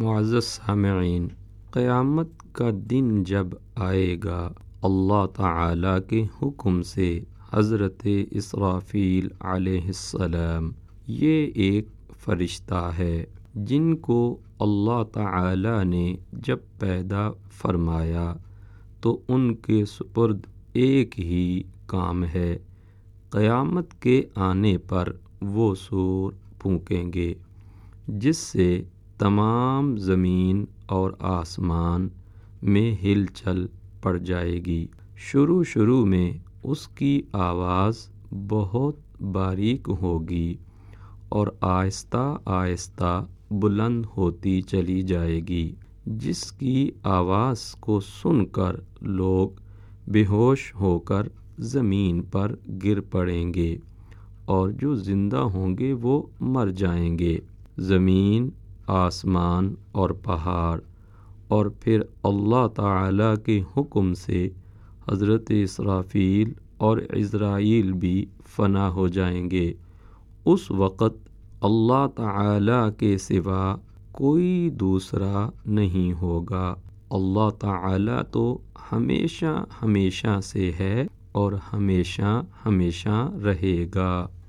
معزز سامعین، قیامت کا دن جب آئے گا، اللہ تعالیٰ کے حکم سے حضرت اسرافیل علیہ السلام، یہ ایک فرشتہ ہے جن کو اللہ تعالیٰ نے جب پیدا فرمایا تو ان کے سپرد ایک ہی کام ہے۔ قیامت کے آنے پر وہ سور پھونکیں گے جس سے تمام زمین اور آسمان میں ہلچل پڑ جائے گی۔ شروع میں اس کی آواز بہت باریک ہوگی اور آہستہ آہستہ بلند ہوتی چلی جائے گی، جس کی آواز کو سن کر لوگ بے ہوش ہو کر زمین پر گر پڑیں گے اور جو زندہ ہوں گے وہ مر جائیں گے۔ زمین، آسمان اور پہاڑ اور پھر اللہ تعالیٰ کے حکم سے حضرت اسرافیل اور عزرائیل بھی فنا ہو جائیں گے۔ اس وقت اللہ تعالیٰ کے سوا کوئی دوسرا نہیں ہوگا۔ اللہ تعالیٰ تو ہمیشہ ہمیشہ سے ہے اور ہمیشہ ہمیشہ رہے گا۔